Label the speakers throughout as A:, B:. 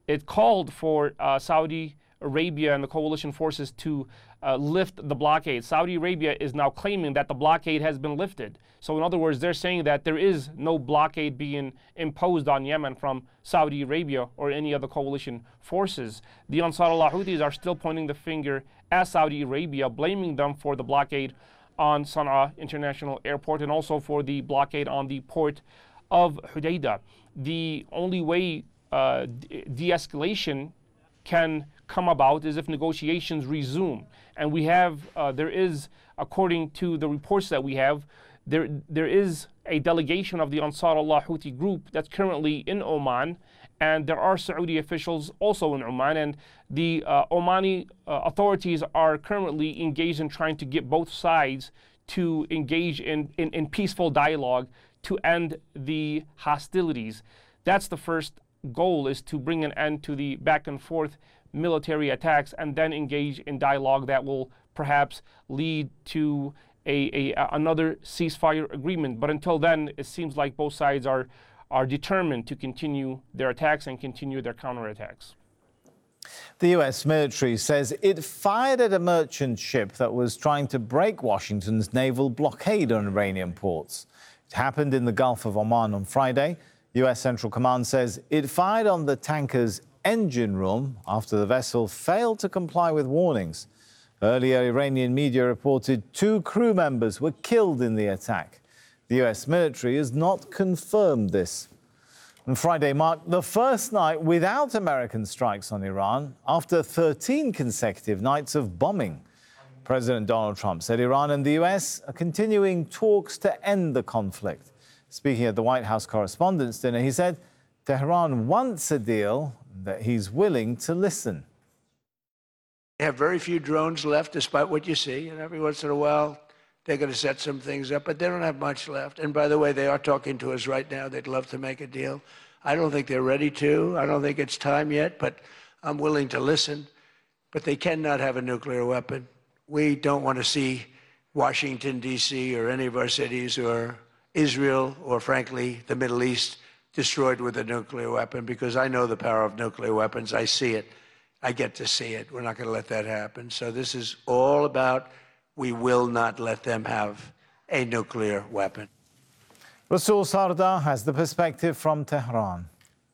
A: it called for Saudi Arabia and the coalition forces to lift the blockade. Saudi Arabia is now claiming that the blockade has been lifted. So in other words, they're saying that there is no blockade being imposed on Yemen from Saudi Arabia or any other coalition forces. The Ansarullah Houthis are still pointing the finger at Saudi Arabia, blaming them for the blockade on Sana'a International Airport and also for the blockade on the port of Hodeidah. The only way de-escalation can come about is if negotiations resume. And we have, there is, according to the reports that we have, there is a delegation of the Ansarullah Houthi group that's currently in Oman, and there are Saudi officials also in Oman, and the Omani authorities are currently engaged in trying to get both sides to engage in peaceful dialogue to end the hostilities. That's the first goal, is to bring an end to the back and forth military attacks and then engage in dialogue that will perhaps lead to another ceasefire agreement. But until then, it seems like both sides are determined to continue their attacks and continue their counterattacks.
B: The U.S. military says it fired at a merchant ship that was trying to break Washington's naval blockade on Iranian ports. It happened in the Gulf of Oman on Friday. U.S. Central Command says it fired on the tanker's engine room after the vessel failed to comply with warnings. Earlier, Iranian media reported 2 crew members were killed in the attack. The U.S. military has not confirmed this. And Friday marked the first night without American strikes on Iran after 13 consecutive nights of bombing. President Donald Trump said Iran and the U.S. are continuing talks to end the conflict. Speaking at the White House Correspondents' Dinner, he said Tehran wants a deal, that he's willing to listen.
C: They have very few drones left, despite what you see, and every once in a while they're going to set some things up, but they don't have much left. And by the way, they are talking to us right now. They'd love to make a deal. I don't think they're ready to. I don't think it's time yet, but I'm willing to listen. But they cannot have a nuclear weapon. We don't want to see Washington, D.C., or any of our cities, or Israel, or frankly, the Middle East, destroyed with a nuclear weapon, because I know the power of nuclear weapons. I see it. I get to see it. We're not going to let that happen. So this is all about, we will not let them have a nuclear weapon.
B: Rasul Sardar has the perspective from Tehran.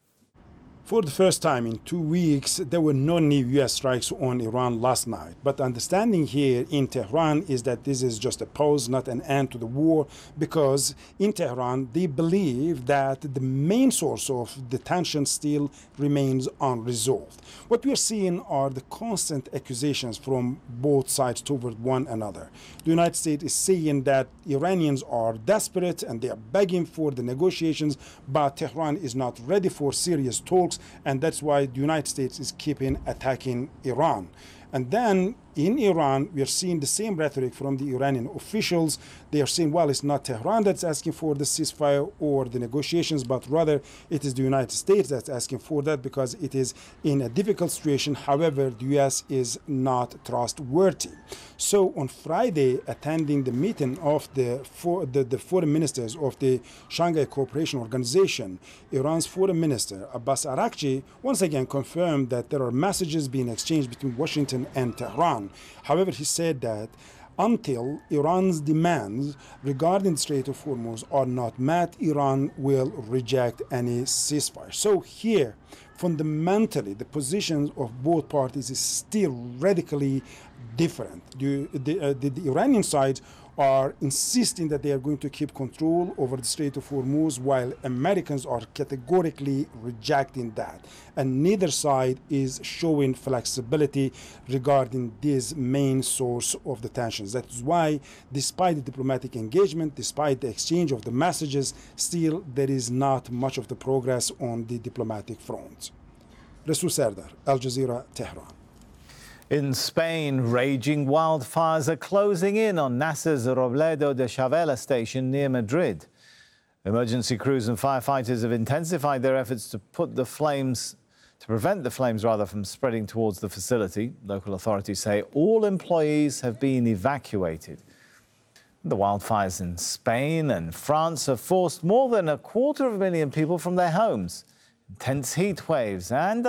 D: For the first time in 2 weeks, there were no new U.S. strikes on Iran last night. But the understanding here in Tehran is that this is just a pause, not an end to the war, because in Tehran, they believe that the main source of the tension still remains unresolved. What we are seeing are the constant accusations from both sides toward one another. The United States is saying that Iranians are desperate and they are begging for the negotiations, but Tehran is not ready for serious talks, and that's why the United States is keeping attacking Iran. And then in Iran, we are seeing the same rhetoric from the Iranian officials. They are saying, well, it's not Tehran that's asking for the ceasefire or the negotiations, but rather it is the United States that's asking for that because it is in a difficult situation. However, the U.S. is not trustworthy. So on Friday, attending the meeting of the foreign ministers of the Shanghai Cooperation Organization, Iran's foreign minister, Abbas Araghchi, once again confirmed that there are messages being exchanged between Washington and Tehran. However, he said that until Iran's demands regarding the Strait of Hormuz are not met, Iran will reject any ceasefire. So here, fundamentally, the positions of both parties is still radically different. The Iranian side are insisting that they are going to keep control over the Strait of Hormuz, while Americans are categorically rejecting that. And neither side is showing flexibility regarding this main source of the tensions. That is why, despite the diplomatic engagement, despite the exchange of the messages, still there is not much of the progress on the diplomatic front. Rasul Sardar, Al Jazeera, Tehran.
B: In Spain, raging wildfires are closing in on NASA's Robledo de Chavela station near Madrid. Emergency crews and firefighters have intensified their efforts to prevent the flames from spreading towards the facility. Local authorities say all employees have been evacuated. The wildfires in Spain and France have forced more than 250,000 people from their homes. Intense heat waves and